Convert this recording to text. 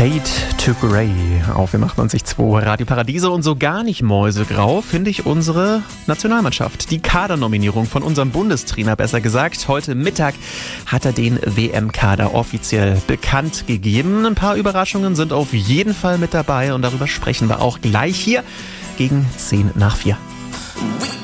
Fade to Grey auf dem 98.2 Radio Paradiso und so gar nicht mäusegrau finde ich unsere Nationalmannschaft. Die Kadernominierung von unserem Bundestrainer, besser gesagt. Heute Mittag hat er den WM-Kader offiziell bekannt gegeben. Ein paar Überraschungen sind auf jeden Fall mit dabei und darüber sprechen wir auch gleich hier gegen 10 nach 4.